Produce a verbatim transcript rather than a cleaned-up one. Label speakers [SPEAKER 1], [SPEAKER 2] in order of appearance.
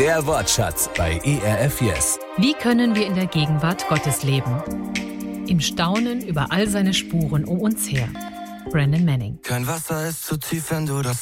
[SPEAKER 1] Der Wortschatz bei E R F Yes.
[SPEAKER 2] Wie können wir in der Gegenwart Gottes leben? Im Staunen über all seine Spuren um uns her. Brendan Manning.
[SPEAKER 3] Kein Wasser ist zu tief, wenn du das